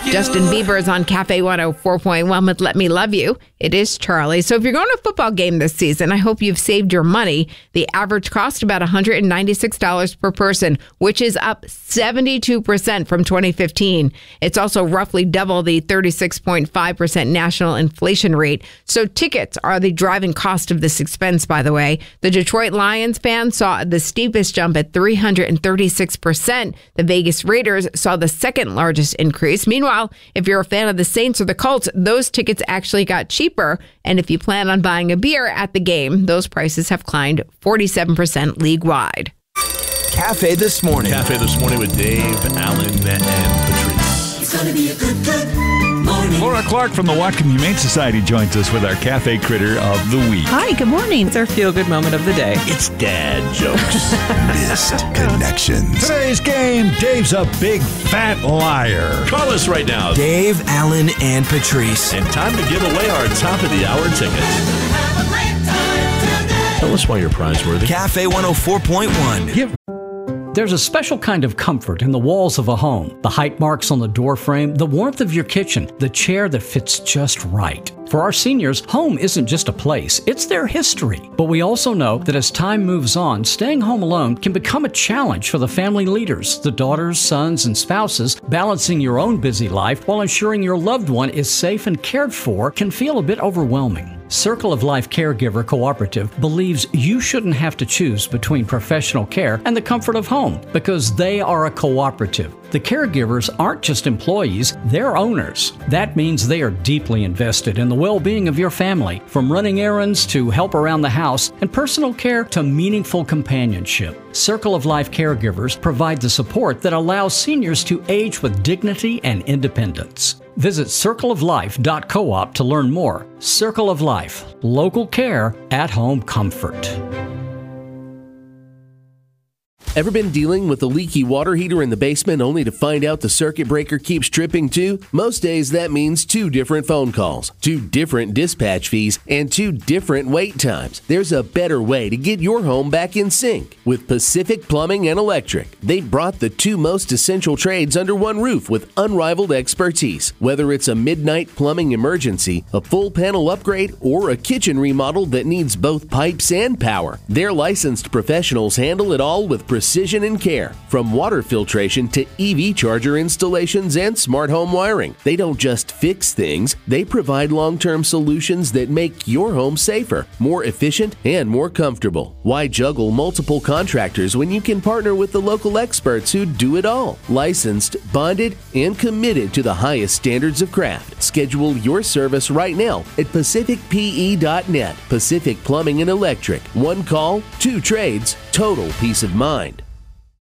Justin Bieber is on Cafe 104.1 with Let Me Love You. It is Charlie. So if you're going to a football game this season, I hope you've saved your money. The average cost about $196 per person, which is up 72% from 2015. It's also roughly double the 36.5% national inflation rate. So tickets are the driving cost of this expense, by the way. The Detroit Lions fan saw the steepest jump at 336%. The Vegas Raiders saw the second largest increase. Meanwhile, if you're a fan of the Saints or the Colts, those tickets actually got cheaper. And if you plan on buying a beer at the game, those prices have climbed 47% league-wide. Cafe This Morning. Cafe This Morning with Dave, Alan, and Patrice. It's gonna be a good morning. Laura Clark from the Watcom Humane Society joins us with our Cafe Critter of the Week. Hi, good morning. It's our feel-good moment of the day. It's dad jokes. Missed Connections. Today's game, Dave's a big fat liar. Call us right now. Dave, Alan, and Patrice. And time to give away our top of the hour tickets. Tell us why you're prize-worthy. Cafe 104.1. There's a special kind of comfort in the walls of a home. The height marks on the door frame, the warmth of your kitchen, the chair that fits just right. For our seniors, home isn't just a place, it's their history. But we also know that as time moves on, staying home alone can become a challenge for the family leaders, the daughters, sons, and spouses. Balancing your own busy life while ensuring your loved one is safe and cared for can feel a bit overwhelming. Circle of Life Caregiver Cooperative believes you shouldn't have to choose between professional care and the comfort of home because they are a cooperative. The caregivers aren't just employees, they're owners. That means they are deeply invested in the well-being of your family, from running errands to help around the house and personal care to meaningful companionship. Circle of Life Caregivers provide the support that allows seniors to age with dignity and independence. Visit circleoflife.coop to learn more. Circle of Life, local care, at-home comfort. Ever been dealing with a leaky water heater in the basement only to find out the circuit breaker keeps tripping too? Most days that means 2 different phone calls, 2 different dispatch fees, and 2 different wait times. There's a better way to get your home back in sync. With Pacific Plumbing and Electric, they brought the 2 most essential trades under one roof with unrivaled expertise. Whether it's a midnight plumbing emergency, a full panel upgrade, or a kitchen remodel that needs both pipes and power, their licensed professionals handle it all with precision and care. From water filtration to EV charger installations and smart home wiring, they don't just fix things, they provide long-term solutions that make your home safer, more efficient, and more comfortable. Why juggle multiple contractors when you can partner with the local experts who do it all? Licensed, bonded, and committed to the highest standards of craft. Schedule your service right now at pacificpe.net. Pacific Plumbing and Electric. 1 call, 2 trades, total peace of mind.